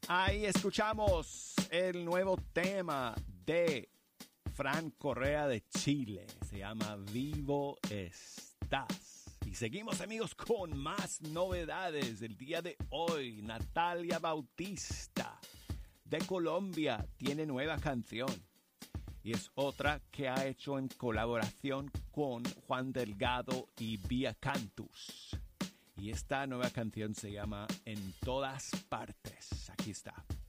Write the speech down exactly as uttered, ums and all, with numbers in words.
Ahí escuchamos el nuevo tema de Fran Correa de Chile. Se llama Vivo Estás. Y seguimos, amigos, con más novedades del día de hoy. Natalia Bautista de Colombia tiene nueva canción. Y es otra que ha hecho en colaboración con Juan Delgado y Vía Cantus. Y esta nueva canción se llama En Todas Partes. Aquí está.